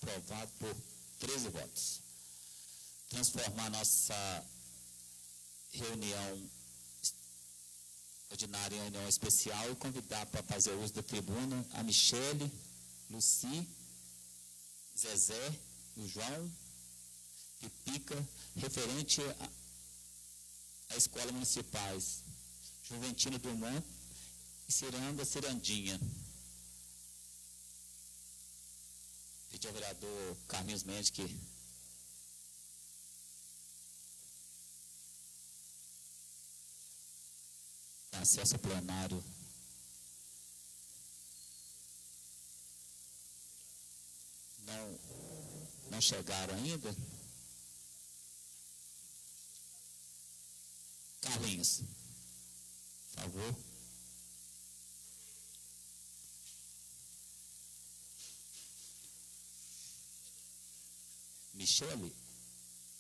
aprovado por 13 votos. Transformar nossa reunião ordinária em reunião especial e convidar para fazer uso da tribuna a Michele, Luci, Zezé, o João, Pipica, referente a escolas municipais Juventino Dumont e Ciranda Cirandinha. Pedir ao vereador Carlinhos Mendes que dá acesso ao plenário. Não chegaram ainda? Carlinhos, por favor. Michele?